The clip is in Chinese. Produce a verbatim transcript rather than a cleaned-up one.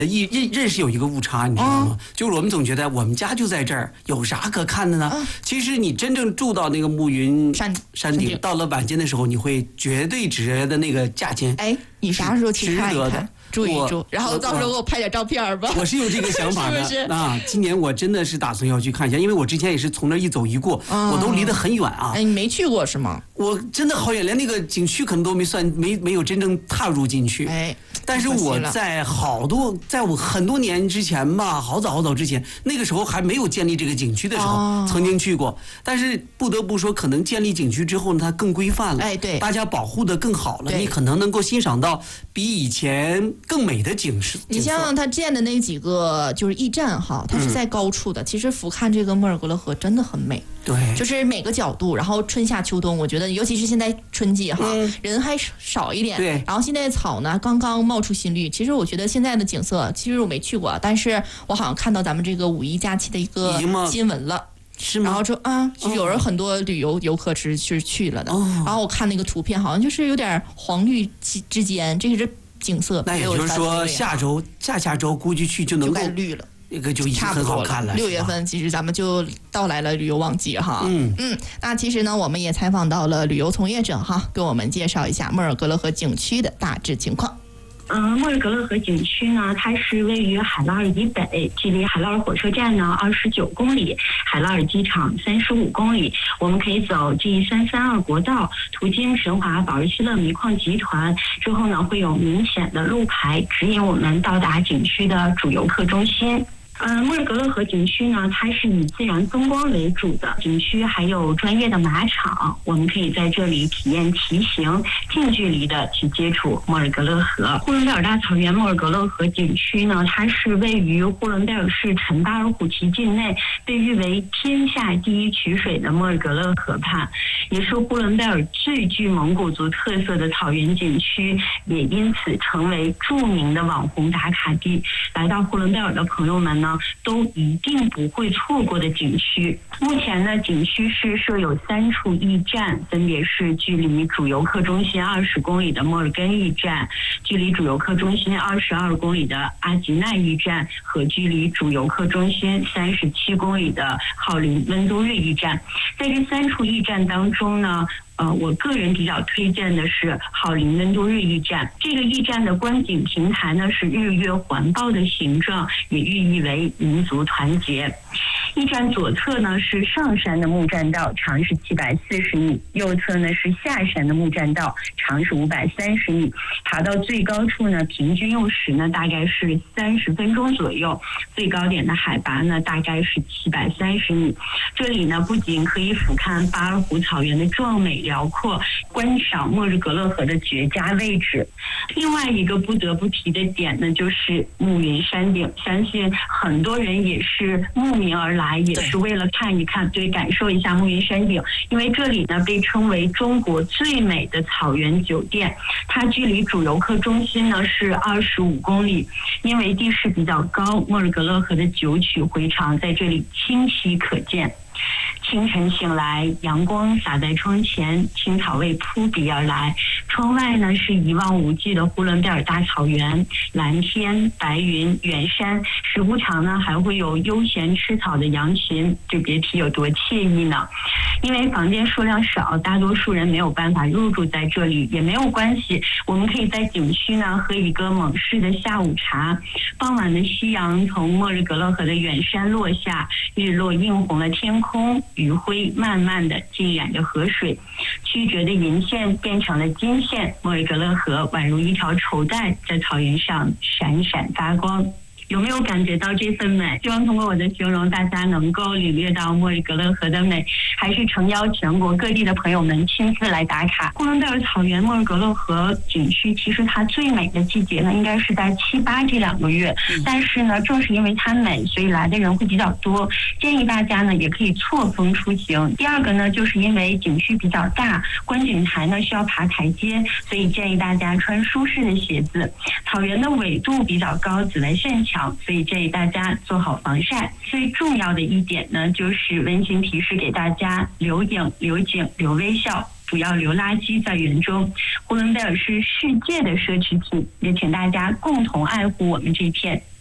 一认认识有一个误差，你知道吗？ 哦、 就是我们总觉得我们家就在这儿，有啥可看的呢？ 哦、 其实你真正住到那个暮云山山顶，到了晚间的时候，你会绝对值的那个价钱。 哎，你啥时候去看一看？住一住，然后到时候给我拍点照片吧。 我是有这个想法的， 是不是啊？今年我真的是打算要去看一下，因为我之前也是从那一走一过， 哦、 我都离得很远啊。 哎，你没去过是吗？ 我真的好远，连那个景区可能都没算，没没有真正踏入进去。 哎， 但是我在好多，在我很多年之前吧，好早好早之前，那个时候还没有建立这个景区的时候， 哦、 曾经去过。但是不得不说，可能建立景区之后呢，它更规范了， 哎，对， 大家保护的更好了，你可能能够欣赏到比以前更美的景。 你像他建的那几个就是驿站哈，它是在高处的，嗯、其实俯瞰这个莫尔格勒河真的很美。 对， 就是每个角度，然后春夏秋冬，我觉得尤其是现在春季哈，嗯、人还少一点。 对， 然后现在草呢刚刚冒出新绿，其实我觉得现在的景色，其实我没去过，但是我好像看到咱们这个五一假期的一个新闻了。 是吗？ 然后说啊，就有人很多旅游游客是是去了的。 哦、 然后我看那个图片，好像就是有点黄绿之间，这是。景色， 那也就是说，下周、下下周估计去就能够就该绿了， 那个就已经很好看了。 六月份其实咱们就到来了旅游旺季哈。 嗯嗯，那其实呢，我们也采访到了旅游从业者哈，给我们介绍一下莫尔格勒河景区的大致情况。 嗯，莫尔格勒河景区呢，它是位于海拉尔以北，距离海拉尔火车站呢二十九公里，海拉尔机场三十五公里。我们可以走 G 三三二国道，途经神华保尔希勒煤矿集团，之后呢会有明显的路牌指引我们到达景区的主游客中心。呃，莫尔格勒河景区呢，它是以自然风光为主的景区，还有专业的马场，我们可以在这里体验骑行，近距离的去接触莫尔格勒河。呼伦贝尔大草原莫尔格勒河景区呢，它是位于呼伦贝尔市陈巴尔虎旗境内，被誉为天下第一取水的莫尔格勒河畔，也是呼伦贝尔最具蒙古族特色的草原景区，也因此成为著名的网红打卡地。来到呼伦贝尔的朋友们呢，都一定不会错过的景区。目前呢，景区是设有三处驿站，分别是距离主游客中心二十公里的莫尔根驿站，距离主游客中心二十二公里的阿吉奈驿站和距离主游客中心三十七公里的浩林温都日驿站。在这三处驿站当中呢，呃，我个人比较推荐的是浩林温都日驿站。这个驿站的观景平台呢是日月环抱的形状，也寓意为民族团结。驿站左侧呢是上山的木栈道，长是七百四十米；右侧呢是下山的木栈道，长是五百三十米。爬到最高处呢，平均用时呢大概是三十分钟左右，最高点的海拔呢大概是七百三十米。这里呢不仅可以俯瞰巴尔虎草原的壮美辽阔，观赏莫尔格勒河的绝佳位置。另外一个不得不提的点呢，就是暮云山顶，相信很多人也是慕名而来，也是为了看一看，对，感受一下暮云山顶。因为这里呢被称为中国最美的草原酒店，它距离主游客中心呢是二十五公里。因为地势比较高，莫尔格勒河的九曲回肠在这里清晰可见。清晨醒来，阳光洒在窗前，青草味扑鼻而来。窗外呢是一望无际的呼伦贝尔大草原，蓝天白云远山，时不常呢还会有悠闲吃草的羊群，就别提有多惬意呢。因为房间数量少，大多数人没有办法入住在这里，也没有关系，我们可以在景区呢喝一个蒙氏的下午茶。傍晚的夕阳从莫尔格勒河的远山落下，日落映红了天空，余晖慢慢的浸染着河水，曲折的银线变成了金线，莫尔格勒河宛如一条绸带，在草原上闪闪发光。有没有感觉到这份美？希望通过我的形容，大家能够领略到莫尔格勒河的美，还是诚邀全国各地的朋友们亲自来打卡。呼伦贝尔草原莫尔格勒河景区，其实它最美的季节呢，应该是在七八这两个月，但是呢，正是因为它美，所以来的人会比较多。建议大家呢，也可以错峰出行。第二个呢，就是因为景区比较大，观景台呢需要爬台阶，所以建议大家穿舒适的鞋子。草原的纬度比较高，紫外线强，所以建议大家做好防晒。最重要的一点呢，就是温馨提示给大家：留影、留景、留微笑。 主要留垃圾在园中。呼伦贝尔是世界的奢侈品，也请大家共同爱护我们这片